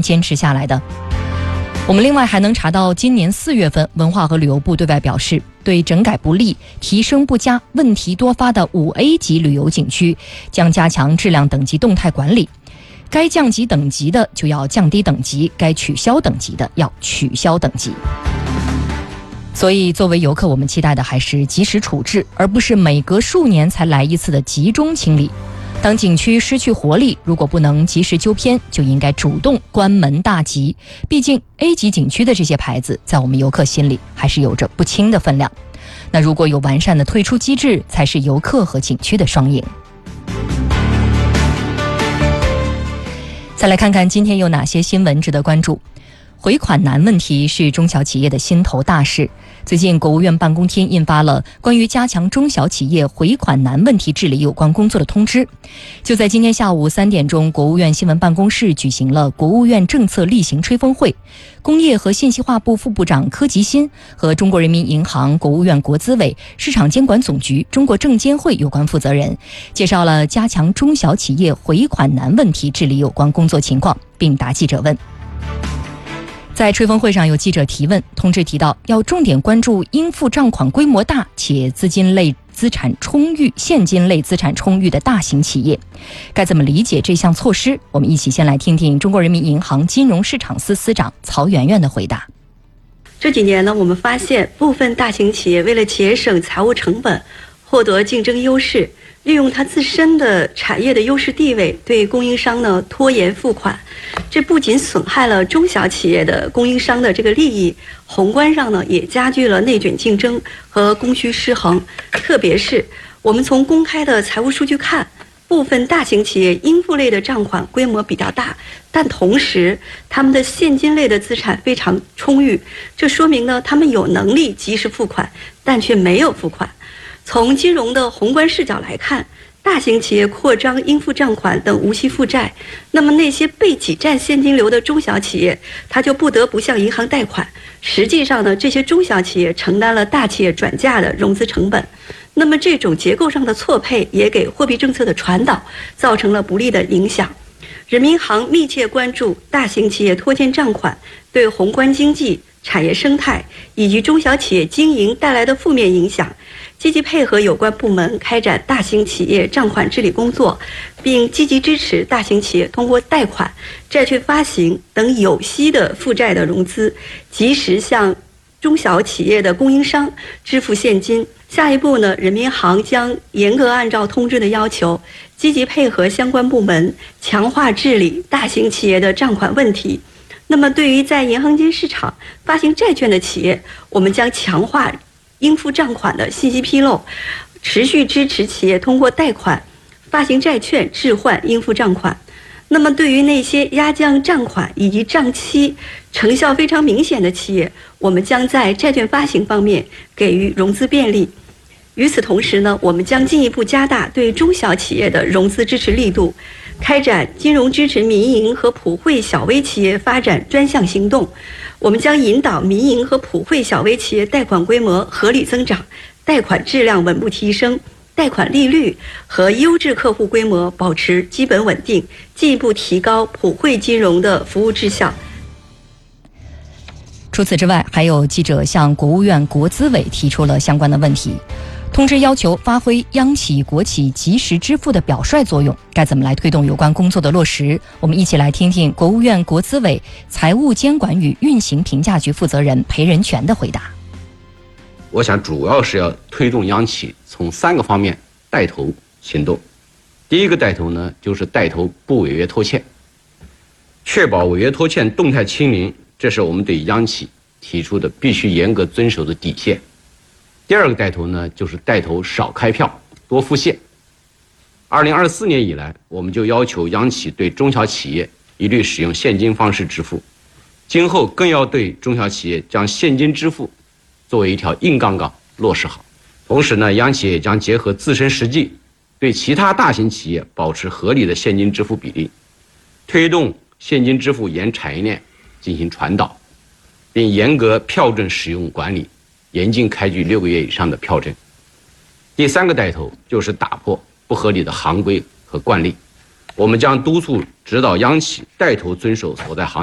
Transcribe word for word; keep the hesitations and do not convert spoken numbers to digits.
坚持下来的。我们另外还能查到，今年四月份，文化和旅游部对外表示，对整改不力、提升不佳、问题多发的五 A 级旅游景区，将加强质量等级动态管理。该降级等级的就要降低等级，该取消等级的要取消等级。所以作为游客，我们期待的还是及时处置，而不是每隔数年才来一次的集中清理。当景区失去活力，如果不能及时纠偏，就应该主动关门大吉。毕竟 A 级景区的这些牌子在我们游客心里还是有着不轻的分量。那如果有完善的退出机制，才是游客和景区的双赢。再来看看今天有哪些新闻值得关注。回款难问题是中小企业的心头大事。最近，国务院办公厅印发了关于加强中小企业回款难问题治理有关工作的通知。就在今天下午三点钟，国务院新闻办公室举行了国务院政策例行吹风会。工业和信息化部副部长柯吉新和中国人民银行、国务院国资委、市场监管总局、中国证监会有关负责人介绍了加强中小企业回款难问题治理有关工作情况，并答记者问。在吹风会上，有记者提问，通知提到要重点关注应付账款规模大且资金类资产充裕、现金类资产充裕的大型企业，该怎么理解这项措施？我们一起先来听听中国人民银行金融市场司司长曹媛媛的回答。 这几年呢，我们发现部分大型企业为了节省财务成本，获得竞争优势，利用它自身的产业的优势地位，对供应商呢拖延付款。这不仅损害了中小企业的供应商的这个利益，宏观上呢也加剧了内卷竞争和供需失衡。特别是我们从公开的财务数据看，部分大型企业应付类的账款规模比较大，但同时他们的现金类的资产非常充裕，这说明呢他们有能力及时付款，但却没有付款。从金融的宏观视角来看，大型企业扩张应付账款等无息负债，那么那些被挤占现金流的中小企业，他就不得不向银行贷款。实际上呢，这些中小企业承担了大企业转嫁的融资成本。那么这种结构上的错配，也给货币政策的传导造成了不利的影响。人民银行密切关注大型企业拖欠账款对宏观经济、产业生态以及中小企业经营带来的负面影响，积极配合有关部门开展大型企业账款治理工作，并积极支持大型企业通过贷款、债券发行等有息的负债的融资，及时向中小企业的供应商支付现金。下一步呢，人民银行将严格按照通知的要求，积极配合相关部门，强化治理大型企业的账款问题。那么对于在银行间市场发行债券的企业，我们将强化应付账款的信息披露，持续支持企业通过贷款、发行债券置换应付账款。那么对于那些压降账款以及账期成效非常明显的企业，我们将在债券发行方面给予融资便利。与此同时呢，我们将进一步加大对中小企业的融资支持力度，开展金融支持民营和普惠小微企业发展专项行动。我们将引导民营和普惠小微企业贷款规模合理增长，贷款质量稳步提升，贷款利率和优质客户规模保持基本稳定，进一步提高普惠金融的服务质效。 除此之外，还有记者向国务院国资委提出了相关的问题。通知要求发挥央企国企及时支付的表率作用，该怎么来推动有关工作的落实？我们一起来听听国务院国资委财务监管与运行评价局负责人裴仁全的回答。 我想主要是要推动央企从三个方面带头行动。第一个带头呢，就是带头不违约拖欠，确保违约拖欠动态清零，这是我们对央企提出的必须严格遵守的底线。第二个带头呢，就是带头少开票多付现。二零二四年以来，我们就要求央企对中小企业一律使用现金方式支付，今后更要对中小企业将现金支付作为一条硬杠杠落实好。同时呢，央企也将结合自身实际，对其他大型企业保持合理的现金支付比例，推动现金支付沿产业链进行传导，并严格票证使用管理，严禁开具六个月以上的票证。第三个带头就是打破不合理的行规和惯例，我们将督促指导央企带头遵守所在行